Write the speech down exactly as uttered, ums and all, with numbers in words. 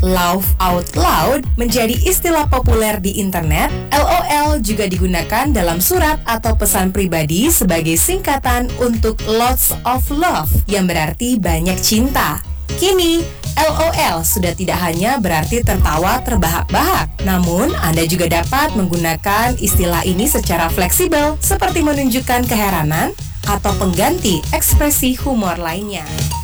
laugh out loud menjadi istilah populer di internet, LOL juga digunakan dalam surat atau pesan pribadi sebagai singkatan untuk lots of love yang berarti banyak cinta. Kini, LOL sudah tidak hanya berarti tertawa terbahak-bahak, namun Anda juga dapat menggunakan istilah ini secara fleksibel seperti menunjukkan keheranan atau pengganti ekspresi humor lainnya.